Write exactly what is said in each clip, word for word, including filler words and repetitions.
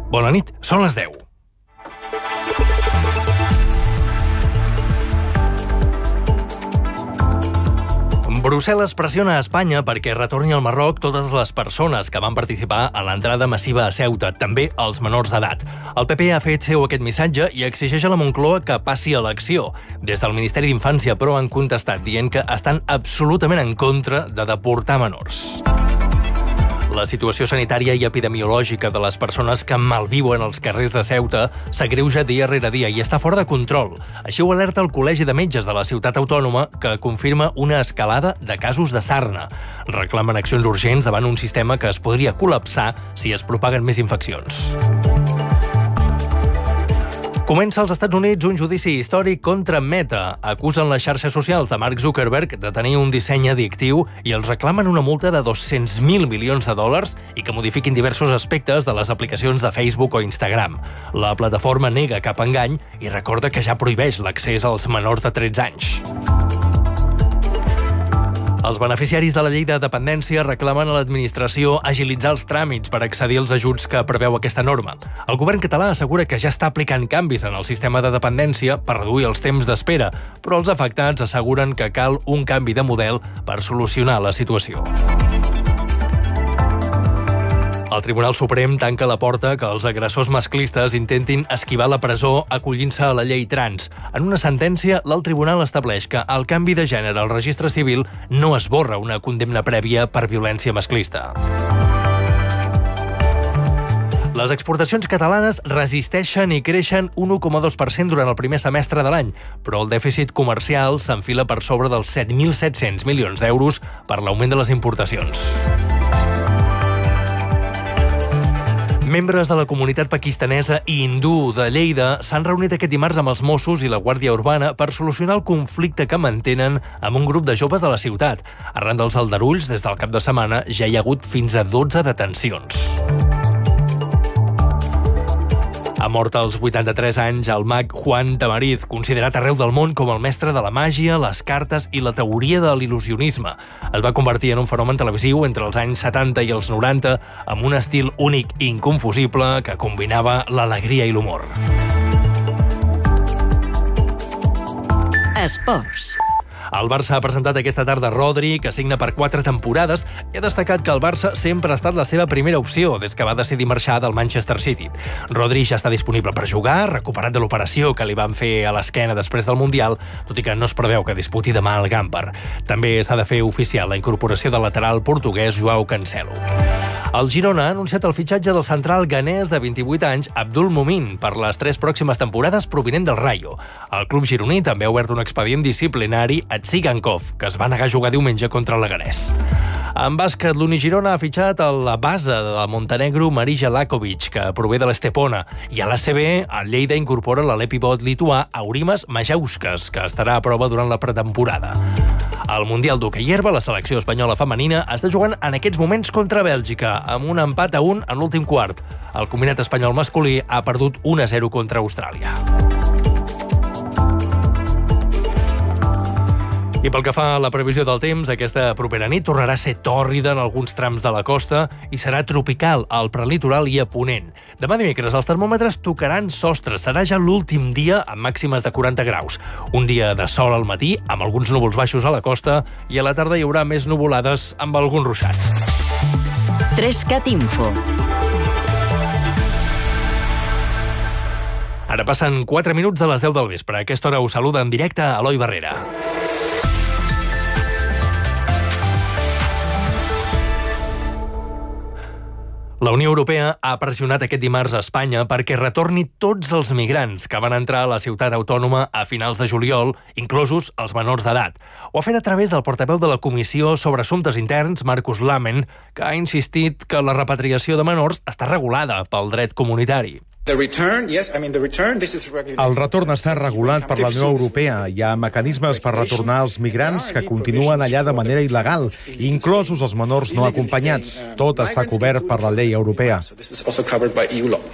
Bona nit, són les deu. Brussel·les pressiona a Espanya perquè retorni al Marroc totes les persones que van participar a l'entrada massiva a Ceuta, també els menors d'edat. El P P ha fet seu aquest missatge i exigeix a la Moncloa que passi a l'acció. Des del Ministeri d'Infància, però, han contestat dient que estan absolutament en contra de deportar menors. La situació sanitària i epidemiològica de les persones que malviuen als carrers de Ceuta s'agreuja dia rere dia i està fora de control. Així ho alerta el Col·legi de Metges de la ciutat autònoma, que confirma una escalada de casos de sarna. Reclamen accions urgents davant un sistema que es podria col·lapsar si es propaguen més infeccions. Comença als Estats Units un judici històric contra Meta. Acusen les xarxes socials de Mark Zuckerberg de tenir un disseny addictiu i els reclamen una multa de dos-cents mil milions de dòlars i que modifiquin diversos aspectes de les aplicacions de Facebook o Instagram. La plataforma nega cap engany i recorda que ja prohibeix l'accés als menors de tretze anys. Els beneficiaris de la llei de dependència reclamen a l'administració agilitzar els tràmits per accedir als ajuts que preveu aquesta norma. El govern català assegura que ja està aplicant canvis en el sistema de dependència per reduir els temps d'espera, però els afectats asseguren que cal un canvi de model per solucionar la situació. El Tribunal Suprem tanca la porta que els agressors masclistes intentin esquivar la presó acollint-se a la llei trans. En una sentència, l'alt tribunal estableix que el canvi de gènere al registre civil no esborra una condemna prèvia per violència masclista. Les exportacions catalanes resisteixen i creixen un u coma dos per cent durant el primer semestre de l'any, però el dèficit comercial s'enfila per sobre dels set mil set-cents milions d'euros per l'augment de les importacions. Membres de la comunitat pakistanesa i hindú de Lleida s'han reunit aquest dimarts amb els Mossos i la Guàrdia Urbana per solucionar el conflicte que mantenen amb un grup de joves de la ciutat. Arran dels aldarulls, des del cap de setmana ja hi ha hagut fins a dotze detencions. Ha mort als vuitanta-tres anys el mag Juan Tamariz, considerat arreu del món com el mestre de la màgia, les cartes i la teoria de l'il·lusionisme. Es va convertir en un fenomen televisiu entre els anys setanta i els noranta, amb un estil únic i inconfusible que combinava l'alegria i l'humor. Esports. El Barça ha presentat aquesta tarda Rodri, que signa per quatre temporades, i ha destacat que el Barça sempre ha estat la seva primera opció des que va decidir marxar del Manchester City. Rodri ja està disponible per jugar, recuperat de l'operació que li van fer a l'esquena després del Mundial, tot i que no es preveu que disputi demà al Gamper. També s'ha de fer oficial la incorporació del lateral portuguès Joao Cancelo. El Girona ha anunciat el fitxatge del central ganès de vint-i-vuit anys, Abdul Mumin, per les tres pròximes temporades provinent del Rayo. El club gironí també ha obert un expedient disciplinari a Tsigankov, que es va negar a jugar diumenge contra el Leganés. En bàsquet, l'Unigirona ha fitxat a la base de la Montenegro Marija Lakovic, que prové de l'Estepona, i a l'A C B, el Lleida incorpora l'alè-pivot lituà Aurimas Majauskas, que estarà a prova durant la pretemporada. Al Mundial d'hoquei herba, la selecció espanyola femenina està jugant en aquests moments contra Bèlgica, amb un empat a un en l'últim quart. El combinat espanyol masculí ha perdut un a zero contra Austràlia. I pel que fa a la previsió del temps, aquesta propera nit tornarà a ser tòrrida en alguns trams de la costa i serà tropical al prelitoral i a ponent. Demà dimecres els termòmetres tocaran sostre. Serà ja l'últim dia amb màximes de quaranta graus. Un dia de sol al matí, amb alguns núvols baixos a la costa, i a la tarda hi haurà més nuvolades amb algun ruixat. Trescat Info. Ara passen quatre minuts de les deu del vespre. A aquesta hora us saluda en directe Eloi Barrera. La Unió Europea ha pressionat aquest dimarts a Espanya perquè retorni tots els migrants que van entrar a la ciutat autònoma a finals de juliol, inclosos els menors d'edat. Ho ha fet a través del portaveu de la Comissió sobre Assumptes Interns, Markus Lamen, que ha insistit que la repatriació de menors està regulada pel dret comunitari. El retorn està regulat per la Unió Europea. Hi ha mecanismes per retornar els migrants que continuen allà de manera il·legal, inclosos els menors no acompanyats. Tot està cobert per la llei europea.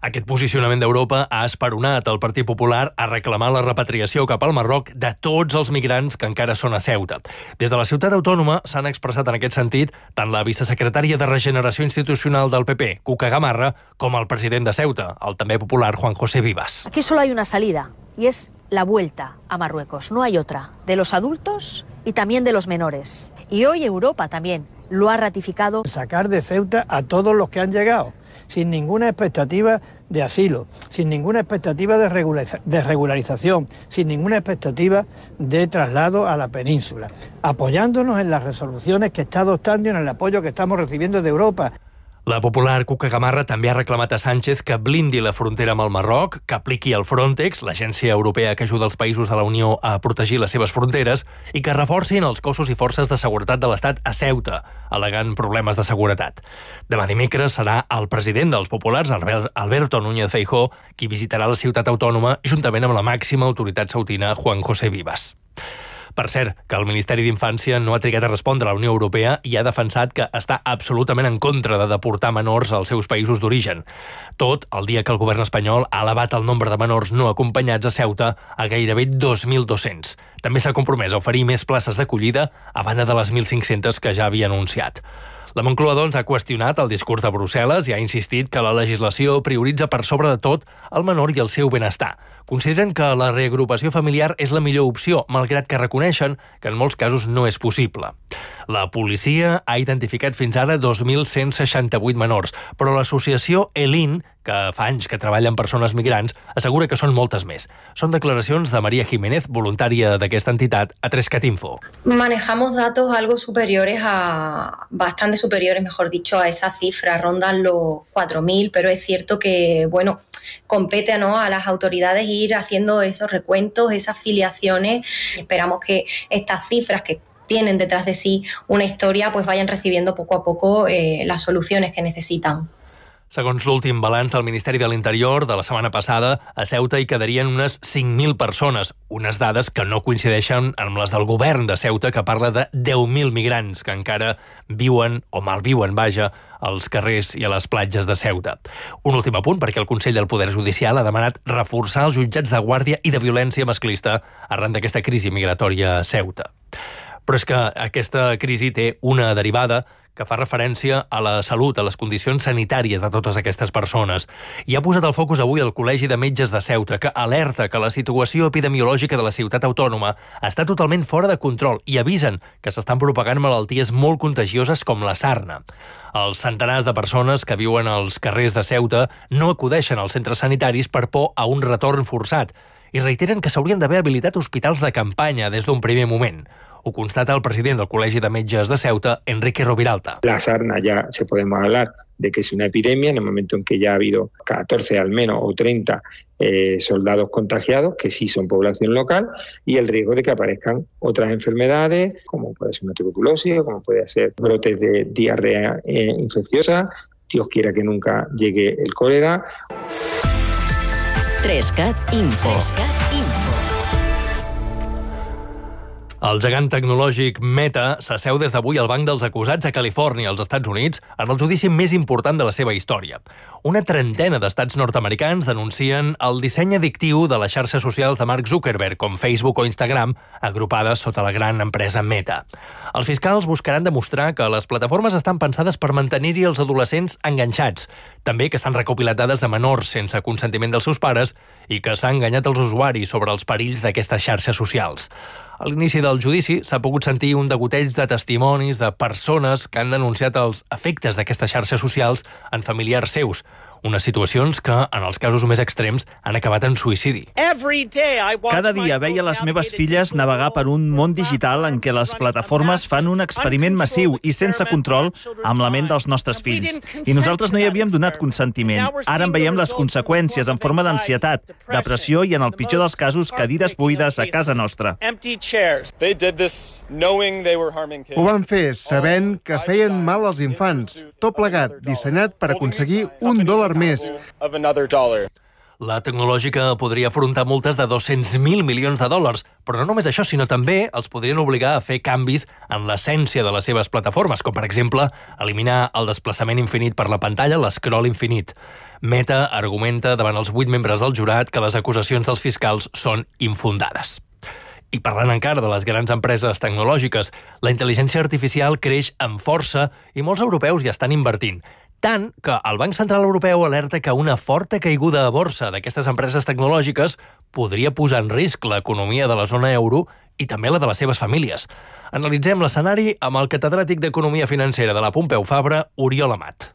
Aquest posicionament d'Europa ha esperonat el Partit Popular a reclamar la repatriació cap al Marroc de tots els migrants que encara són a Ceuta. Des de la ciutat autònoma s'han expressat en aquest sentit tant la vicesecretària de Regeneració Institucional del P P, Cuca Gamarra, com el president de Ceuta, el també popular Juan José Vivas. Aquí solo hay una salida, y es la vuelta a Marruecos. No hay otra. De los adultos y también de los menores. Y hoy Europa también lo ha ratificado. Sacar de Ceuta a todos los que han llegado, sin ninguna expectativa de asilo, sin ninguna expectativa de, regulariza de regularización, sin ninguna expectativa de traslado a la península, apoyándonos en las resoluciones que está adoptando y en el apoyo que estamos recibiendo de Europa. La popular Cuca Gamarra també ha reclamat a Sánchez que blindi la frontera amb el Marroc, que apliqui el Frontex, l'agència europea que ajuda els països de la Unió a protegir les seves fronteres, i que reforcin els cossos i forces de seguretat de l'Estat a Ceuta, al·legant problemes de seguretat. Demà dimecres serà el president dels populars, Alberto Núñez Feijóo, qui visitarà la ciutat autònoma juntament amb la màxima autoritat ceutina, Juan José Vivas. Per cert, que el Ministeri d'Infància no ha trigat a respondre a la Unió Europea i ha defensat que està absolutament en contra de deportar menors als seus països d'origen. Tot el dia que el govern espanyol ha elevat el nombre de menors no acompanyats a Ceuta a gairebé dos mil dos-cents. També s'ha compromès a oferir més places d'acollida a banda de les mil cinc-centes que ja havia anunciat. La Moncloa, doncs, ha qüestionat el discurs de Brussel·les i ha insistit que la legislació prioritza per sobre de tot el menor i el seu benestar. Consideren que la reagrupació familiar és la millor opció, malgrat que reconeixen que en molts casos no és possible. La policia ha identificat fins ara dos mil cent seixanta-vuit menors, però l'associació ELIN, que fa anys que treballa amb persones migrants, assegura que són moltes més. Són declaracions de María Jiménez, voluntària d'aquesta entitat, a tres cat info. Manejamos datos algo superiores a... bastante superiores, mejor dicho, a esa cifra. Rondan los cuatro mil, pero es cierto que, bueno, compete, ¿no?, a las autoridades ir haciendo esos recuentos, esas filiaciones. Esperamos que estas cifras que tienen detrás de sí una historia, pues vayan recibiendo poco a poco eh, las soluciones que necesitan. Segons l'últim balanç del Ministeri de l'Interior de la setmana passada, a Ceuta hi quedarien unes cinc mil persones, unes dades que no coincideixen amb les del govern de Ceuta, que parla de deu mil migrants que encara viuen, o malviuen, vaja, als carrers i a les platges de Ceuta. Un últim apunt, perquè el Consell del Poder Judicial ha demanat reforçar els jutjats de guàrdia i de violència masclista arran d'aquesta crisi migratòria a Ceuta. Però és que aquesta crisi té una derivada que fa referència a la salut, a les condicions sanitàries de totes aquestes persones. I ha posat el focus avui el Col·legi de Metges de Ceuta, que alerta que la situació epidemiològica de la ciutat autònoma està totalment fora de control i avisen que s'estan propagant malalties molt contagioses com la sarna. Els centenars de persones que viuen als carrers de Ceuta no acudeixen als centres sanitaris per por a un retorn forçat i reiteren que s'haurien d'haver habilitat hospitals de campanya des d'un primer moment. Ho constata el president del Col·legi de Metges de Ceuta, Enrique Roviralta. La sarna ya se podemos hablar de que es una epidemia en el momento en que ya ha habido catorce al menos o treinta eh, soldados contagiados, que sí son población local, y el riesgo de que aparezcan otras enfermedades, como puede ser una tuberculosis, o como puede ser brotes de diarrea eh, infecciosa, Dios quiera que nunca llegue el cólera. tres cat info. tres cat info. El gegant tecnològic Meta s'asseu des d'avui al banc dels acusats a Califòrnia, als Estats Units, en el judici més important de la seva història. Una trentena d'estats nord-americans denuncien el disseny addictiu de les xarxes socials de Mark Zuckerberg, com Facebook o Instagram, agrupades sota la gran empresa Meta. Els fiscals buscaran demostrar que les plataformes estan pensades per mantenir-hi els adolescents enganxats, també que s'han recopilat dades de menors sense consentiment dels seus pares i que s'ha enganyat els usuaris sobre els perills d'aquestes xarxes socials. A l'inici del judici s'ha pogut sentir un degoteig de testimonis de persones que han denunciat els efectes d'aquestes xarxes socials en familiars seus, unes situacions que, en els casos més extrems, han acabat en suïcidi. Cada dia veia les meves filles navegar per un món digital en què les plataformes fan un experiment massiu i sense control amb la ment dels nostres fills. I nosaltres no hi havíem donat consentiment. Ara en veiem les conseqüències en forma d'ansietat, depressió i, en el pitjor dels casos, cadires buides a casa nostra. Ho van fer sabent que feien mal als infants, tot plegat dissenyat per aconseguir un dòlar més. La tecnològica podria afrontar multes de dos-cents mil milions de dòlars, però no només això, sinó també els podrien obligar a fer canvis en l'essència de les seves plataformes, com per exemple eliminar el desplaçament infinit per la pantalla, l'escroll infinit. Meta argumenta davant els vuit membres del jurat que les acusacions dels fiscals són infundades. I parlant encara de les grans empreses tecnològiques, la intel·ligència artificial creix amb força i molts europeus hi estan invertint. Tant que el Banc Central Europeu alerta que una forta caiguda a borsa d'aquestes empreses tecnològiques podria posar en risc l'economia de la zona euro i també la de les seves famílies. Analitzem l'escenari amb el catedràtic d'Economia Financera de la Pompeu Fabra, Oriol Amat.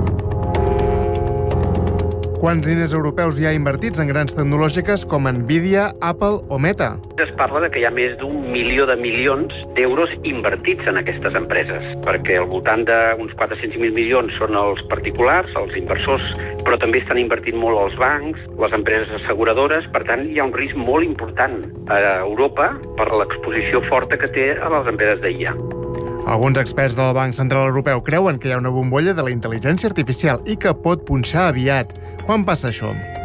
Quants diners europeus hi ha invertits en grans tecnològiques com Nvidia, Apple o Meta? Es parla de que hi ha més d'un milió de milions d'euros invertits en aquestes empreses, perquè al voltant d'uns quatre-cents mil milions són els particulars, els inversors, però també estan invertint molt els bancs, les empreses asseguradores. Per tant, hi ha un risc molt important a Europa per l'exposició forta que té a les empreses d'I A. Alguns experts del Banc Central Europeu creuen que hi ha una bombolla de la intel·ligència artificial i que pot punxar aviat. Quan passa això?